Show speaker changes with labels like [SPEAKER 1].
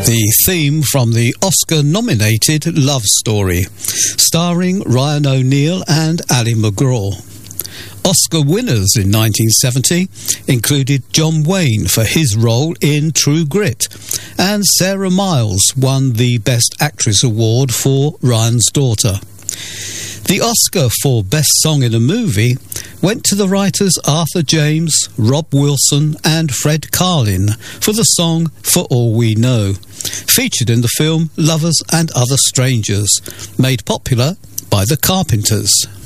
[SPEAKER 1] The theme from the Oscar-nominated Love Story, starring Ryan O'Neal and Ali MacGraw. Oscar winners in 1970 included John Wayne for his role in True Grit, and Sarah Miles won the Best Actress award for Ryan's Daughter. The Oscar for Best Song in a Movie went to the writers Arthur James, Rob Wilson and Fred Karlin for the song For All We Know, featured in the film Lovers and Other Strangers, made popular by the Carpenters.